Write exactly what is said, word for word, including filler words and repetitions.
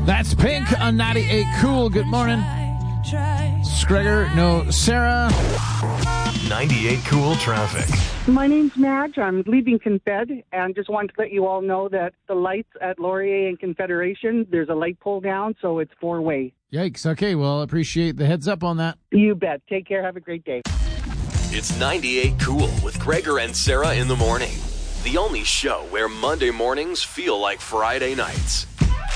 That's Pink on ninety-eight Cool. Good morning. Scregor, no Sarah. ninety-eight Cool traffic. My name's Madge. I'm leaving Confed, and just wanted to let you all know that the lights at Laurier and Confederation, there's a light pole down, so it's four-way. Yikes. Okay, well, appreciate the heads up on that. You bet. Take care. Have a great day. It's ninety-eight Cool with Gregor and Sarah in the morning. The only show where Monday mornings feel like Friday nights.